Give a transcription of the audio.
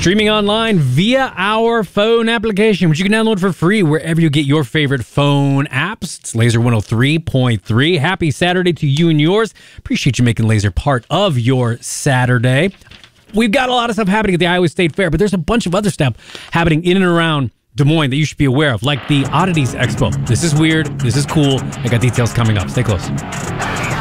Streaming online via our phone application, which you can download for free wherever you get your favorite phone apps. It's Laser 103.3. Happy Saturday to you and yours. Appreciate you making Laser part of your Saturday. We've got a lot of stuff happening at the Iowa State Fair, but there's a bunch of other stuff happening in and around Des Moines that you should be aware of, like the Oddities Expo. This is weird. This is cool. I got details coming up. Stay close.